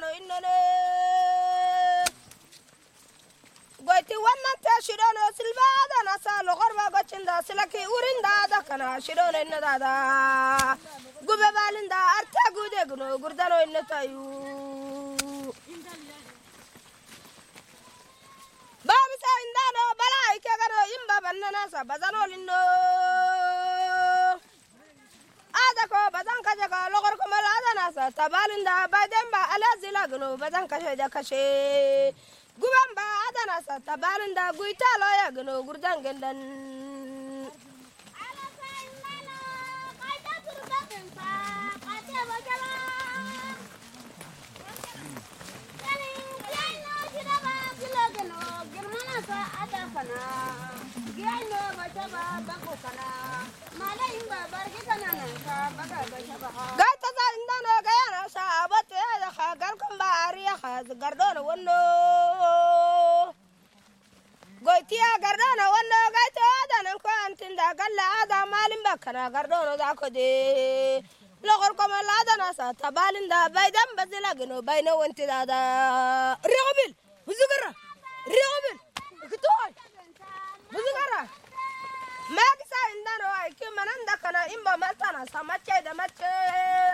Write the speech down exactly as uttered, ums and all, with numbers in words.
innone goyti wannan ta shidono silbada na salo gorba gocinda silaki urinda da kana shidono inna dada gube balinda arta gude gno gurdano inna tayu babu sa indano bala ike gano imba bannana sa bazano lindo ada ko bazan kaje ka logor ko mala ada na sa tabalinda badamba alazila gno bazan kashe da kashe gubamba ada na sa tabalinda guita loya gno gurdan gendan ala sa indano kaita turba kensa kate bajala kali kiano jiraba kilogeno germana sa ada kana kiano bachaba banko kana mala imba barki kana na baga bachaba gata sa indano gayana sa abate ya khagal kamba ariya khaz gardona wonno goitiya gardona wonno gaito ada nan ko antinda galla ada malin bakana gardona za ko de logor ko mala ada na sa tabalinda baydan bazila gno bayno wonti dada rigobil buzugara rigobil kitoy buzugara magisa indano ay ki mananda kana imba maltana sa macce da macce